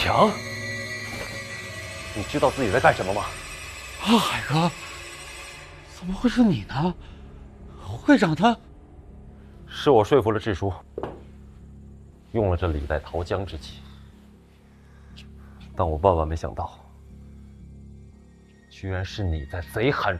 强，你知道自己在干什么吗？ 啊，海哥，怎么会是你呢？会长他是我说服了智叔，用了这李代桃僵之计，但我万万没想到，居然是你在贼喊